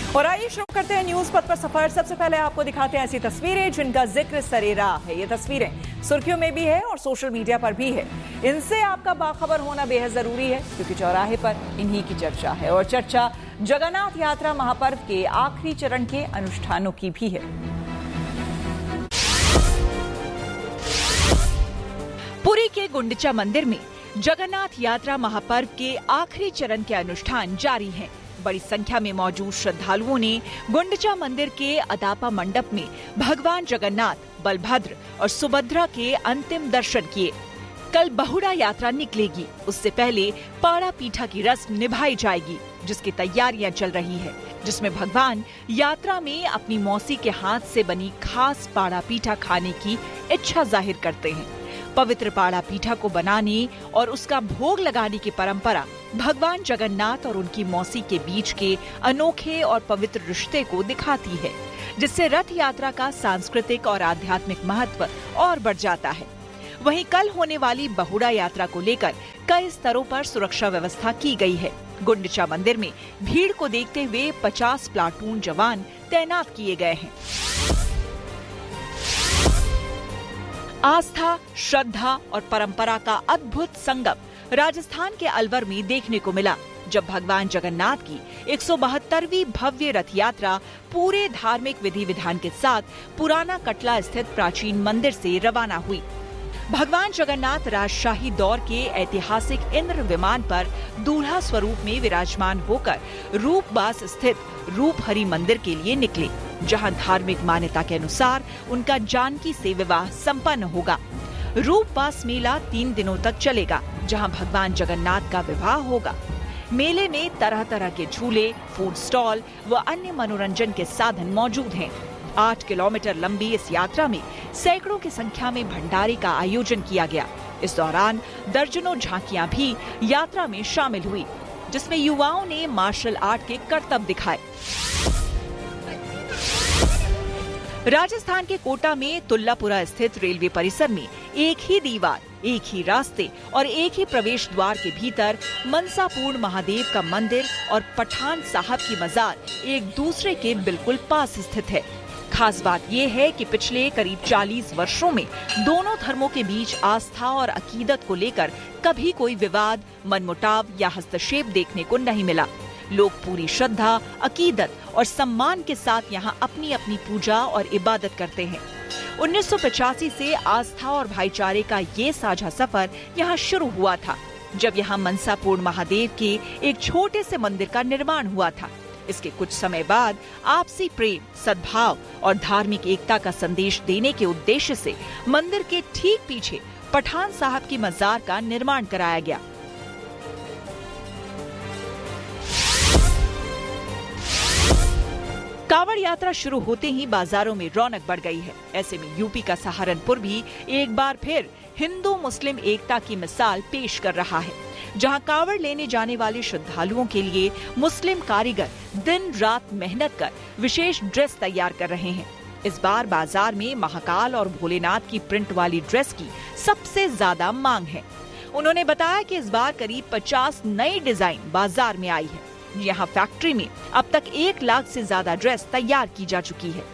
और आइए शुरू करते हैं न्यूज पथ पर सफर। सबसे पहले आपको दिखाते हैं ऐसी तस्वीरें जिनका जिक्र सरेराह है। ये तस्वीरें सुर्खियों में भी है और सोशल मीडिया पर भी है। इनसे आपका बाखबर होना बेहद जरूरी है क्योंकि चौराहे पर इन्हीं की चर्चा है और चर्चा जगन्नाथ यात्रा महापर्व के आखिरी चरण के अनुष्ठानों की भी है। पुरी के गुंडिचा मंदिर में जगन्नाथ यात्रा महापर्व के आखिरी चरण के अनुष्ठान जारी हैं। बड़ी संख्या में मौजूद श्रद्धालुओं ने गुंडिचा मंदिर के अदापा मंडप में भगवान जगन्नाथ, बलभद्र और सुभद्रा के अंतिम दर्शन किए। कल बहुड़ा यात्रा निकलेगी, उससे पहले पाड़ा पीठा की रस्म निभाई जाएगी जिसकी तैयारियां चल रही है, जिसमें भगवान यात्रा में अपनी मौसी के हाथ से बनी खास पाड़ा पीठा खाने की इच्छा जाहिर करते हैं। पवित्र पाड़ा पीठा को बनाने और उसका भोग लगाने की परंपरा भगवान जगन्नाथ और उनकी मौसी के बीच के अनोखे और पवित्र रिश्ते को दिखाती है, जिससे रथ यात्रा का सांस्कृतिक और आध्यात्मिक महत्व और बढ़ जाता है। वहीं कल होने वाली बहुड़ा यात्रा को लेकर कई स्तरों पर सुरक्षा व्यवस्था की गई है। गुंडिचा मंदिर में भीड़ को देखते हुए 50 प्लाटून जवान तैनात किए गए हैं। आस्था, श्रद्धा और परंपरा का अद्भुत संगम राजस्थान के अलवर में देखने को मिला, जब भगवान जगन्नाथ की 172वीं भव्य रथ यात्रा पूरे धार्मिक विधि विधान के साथ पुराना कटला स्थित प्राचीन मंदिर से रवाना हुई। भगवान जगन्नाथ राजशाही दौर के ऐतिहासिक इंद्र विमान पर दूल्हा स्वरूप में विराजमान होकर रूपबास स्थित रूपहरी मंदिर के लिए निकले, जहां धार्मिक मान्यता के अनुसार उनका जानकी से विवाह संपन्न होगा। रूपबास मेला 3 दिनों तक चलेगा, जहां भगवान जगन्नाथ का विवाह होगा। मेले में तरह तरह के झूले, फूड स्टॉल व अन्य मनोरंजन के साधन मौजूद हैं। 8 किलोमीटर लंबी इस यात्रा में सैकड़ों की संख्या में भंडारे का आयोजन किया गया। इस दौरान दर्जनों झांकियां भी यात्रा में शामिल हुई, जिसमें युवाओं ने मार्शल आर्ट के करतब दिखाए। राजस्थान के कोटा में तुल्लापुरा स्थित रेलवे परिसर में एक ही दीवार, एक ही रास्ते और एक ही प्रवेश द्वार के भीतर मनसापूर्ण महादेव का मंदिर और पठान साहब की मजार एक दूसरे के बिल्कुल पास स्थित है। खास बात यह है कि पिछले करीब 40 वर्षों में दोनों धर्मों के बीच आस्था और अकीदत को लेकर कभी कोई विवाद, मनमुटाव या हस्तक्षेप देखने को नहीं मिला। लोग पूरी श्रद्धा, अकीदत और सम्मान के साथ यहाँ अपनी अपनी पूजा और इबादत करते हैं। 1985 से आस्था और भाईचारे का ये साझा सफर यहाँ शुरू हुआ था, जब यहाँ मनसापूर्ण महादेव के एक छोटे से मंदिर का निर्माण हुआ था। इसके कुछ समय बाद आपसी प्रेम, सद्भाव और धार्मिक एकता का संदेश देने के उद्देश्य से मंदिर के ठीक पीछे पठान साहब की मजार का निर्माण कराया गया। कांवड़ यात्रा शुरू होते ही बाजारों में रौनक बढ़ गई है। ऐसे में यूपी का सहारनपुर भी एक बार फिर हिंदू मुस्लिम एकता की मिसाल पेश कर रहा है, जहां कांवड़ लेने जाने वाले श्रद्धालुओं के लिए मुस्लिम कारीगर दिन रात मेहनत कर विशेष ड्रेस तैयार कर रहे हैं। इस बार बाजार में महाकाल और भोलेनाथ की प्रिंट वाली ड्रेस की सबसे ज्यादा मांग है। उन्होंने बताया कि इस बार करीब 50 नई डिजाइन बाजार में आई है। यहाँ फैक्ट्री में अब तक 1 लाख से ज्यादा ड्रेस तैयार की जा चुकी है।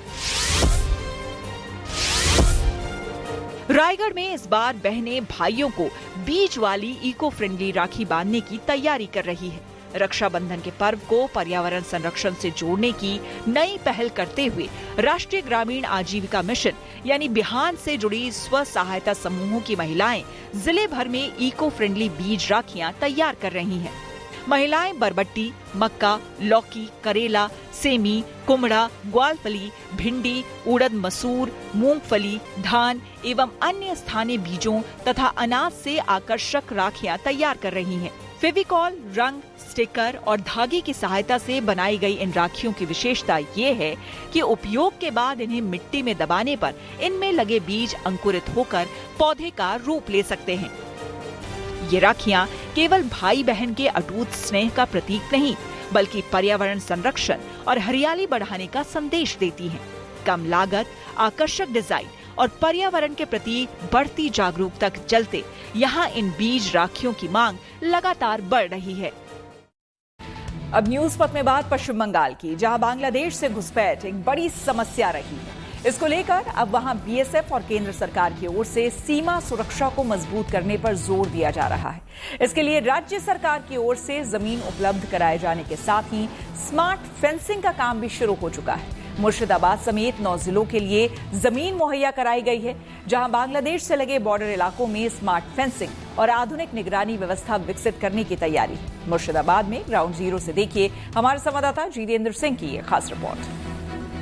रायगढ़ में इस बार बहनें भाइयों को बीज वाली इको फ्रेंडली राखी बांधने की तैयारी कर रही है। रक्षाबंधन के पर्व को पर्यावरण संरक्षण से जोड़ने की नई पहल करते हुए राष्ट्रीय ग्रामीण आजीविका मिशन यानी बिहान से जुड़ी स्व सहायता समूहों की महिलाएं जिले भर में इको फ्रेंडली बीज राखियां तैयार कर रही हैं। महिलाएं बरबट्टी, मक्का, लौकी, करेला, सेमी, कुमड़ा, ग्वालफली, भिंडी, उड़द, मसूर, मूंगफली, धान एवं अन्य स्थानीय बीजों तथा अनाज से आकर्षक राखियां तैयार कर रही हैं। फेविकॉल, रंग, स्टिकर और धागे की सहायता से बनाई गई इन राखियों की विशेषता ये है कि उपयोग के बाद इन्हें मिट्टी में दबाने पर इनमें लगे बीज अंकुरित होकर पौधे का रूप ले सकते हैं। ये राखियां केवल भाई बहन के अटूट स्नेह का प्रतीक नहीं, बल्कि पर्यावरण संरक्षण और हरियाली बढ़ाने का संदेश देती हैं। कम लागत, आकर्षक डिजाइन और पर्यावरण के प्रति बढ़ती जागरूकता के चलते यहाँ इन बीज राखियों की मांग लगातार बढ़ रही है। अब न्यूज पथ में बात पश्चिम बंगाल की, जहां बांग्लादेश से घुसपैठ एक बड़ी समस्या रही है। इसको लेकर अब वहां बीएसएफ और केंद्र सरकार की ओर से सीमा सुरक्षा को मजबूत करने पर जोर दिया जा रहा है। इसके लिए राज्य सरकार की ओर से जमीन उपलब्ध कराए जाने के साथ ही स्मार्ट फेंसिंग का काम भी शुरू हो चुका है। मुर्शिदाबाद समेत 9 जिलों के लिए जमीन मुहैया कराई गई है, जहां बांग्लादेश से लगे बॉर्डर इलाकों में स्मार्ट फेंसिंग और आधुनिक निगरानी व्यवस्था विकसित करने की तैयारी है। मुर्शिदाबाद में ग्राउंड जीरो से देखिए हमारे संवाददाता जितेंद्र सिंह की ये खास रिपोर्ट।